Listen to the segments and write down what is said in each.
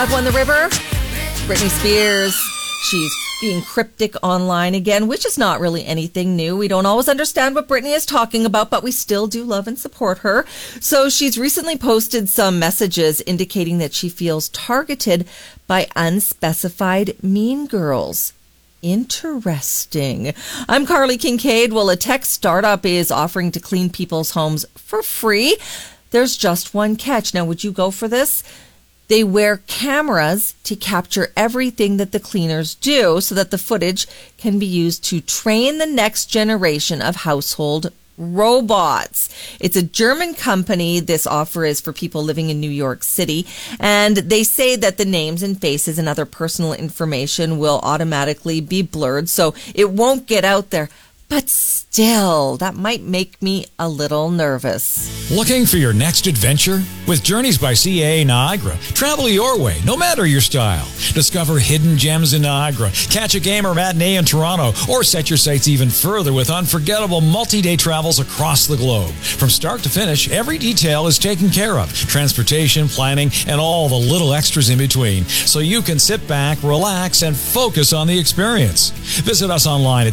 105.1 The River. Britney Spears. She's being cryptic online again, which is not really anything new. We don't always understand what Britney is talking about, but we still do love and support her. So she's recently posted some messages indicating that she feels targeted by unspecified mean girls. Interesting. I'm Carly Kincaid. Well, a tech startup is offering to clean people's homes for free. There's just one catch. Now, would you go for this? They wear cameras to capture everything that the cleaners do so that the footage can be used to train the next generation of household robots. It's a German company. This offer is for people living in New York City. And they say that the names and faces and other personal information will automatically be blurred, so it won't get out there. But still, that might make me a little nervous. Looking for your next adventure? With Journeys by CAA Niagara, travel your way, no matter your style. Discover hidden gems in Niagara, catch a game or matinee in Toronto, or set your sights even further with unforgettable multi-day travels across the globe. From start to finish, every detail is taken care of. Transportation, planning, and all the little extras in between. So you can sit back, relax, and focus on the experience. Visit us online at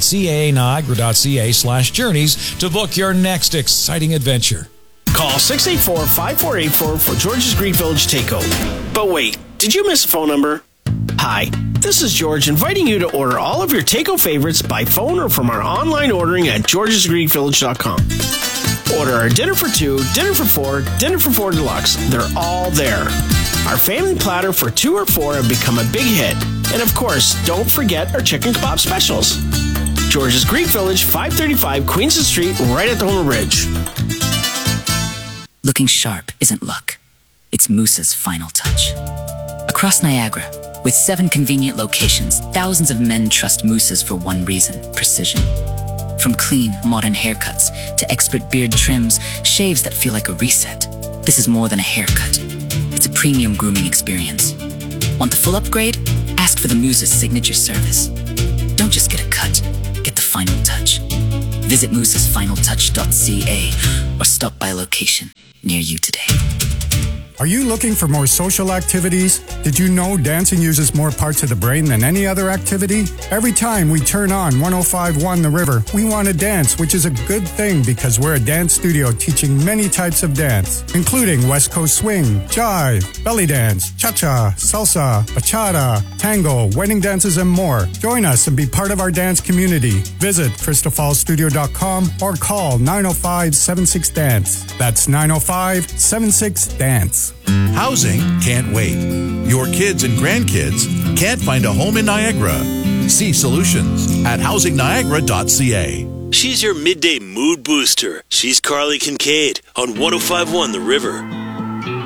caaniagara.ca/journeys to book your next exciting adventure. Call 684-5484 for George's Greek Village Takeout. But wait, did you miss a phone number? Hi, this is George inviting you to order all of your takeout favorites by phone or from our online ordering at georgesgreekvillage.com. Order our dinner for two, dinner for four, dinner for four deluxe. They're all there. Our family platter for 2 or 4 have become a big hit. And of course, don't forget our chicken kebab specials. George's Greek Village, 535 Queenston Street, right at the Homer Bridge. Looking sharp isn't luck. It's Moose's final touch. Across Niagara, with 7 convenient locations, thousands of men trust Moose's for one reason: precision. From clean, modern haircuts to expert beard trims, shaves that feel like a reset. This is more than a haircut. It's a premium grooming experience. Want the full upgrade? Ask for the Moose's signature service. Don't just get a cut, get the final touch. Visit moosesfinaltouch.ca or stop by a location near you today. Are you looking for more social activities? Did you know dancing uses more parts of the brain than any other activity? Every time we turn on 105.1 The River, we want to dance, which is a good thing because we're a dance studio teaching many types of dance, including West Coast swing, jive, belly dance, cha-cha, salsa, bachata, tango, wedding dances, and more. Join us and be part of our dance community. Visit crystalfallstudio.com or call 905-76-DANCE. That's 905-76-DANCE. Housing can't wait. Your kids and grandkids can't find a home in Niagara. See solutions at housingniagara.ca. She's your midday mood booster. She's Carly Kincaid on 105.1 The River.